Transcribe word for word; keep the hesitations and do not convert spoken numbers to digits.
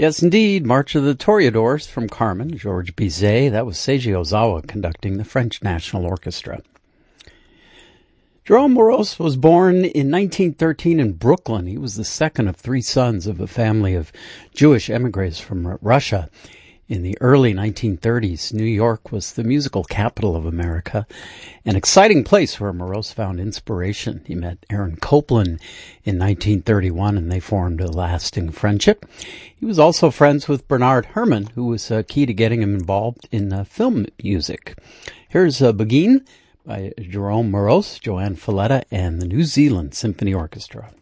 Yes, indeed. March of the Toreadors from Carmen, Georges Bizet. That was Seiji Ozawa conducting the French National Orchestra. Jerome Moroz was born in nineteen thirteen in Brooklyn. He was the second of three sons of a family of Jewish emigres from Russia. In the early nineteen thirties, New York was the musical capital of America, an exciting place where Moroz found inspiration. He met Aaron Copland in nineteen thirty-one, and they formed a lasting friendship. He was also friends with Bernard Herrmann, who was uh, key to getting him involved in uh, film music. Here's uh, Begin by Jerome Moroz, Joanne Falletta, and the New Zealand Symphony Orchestra.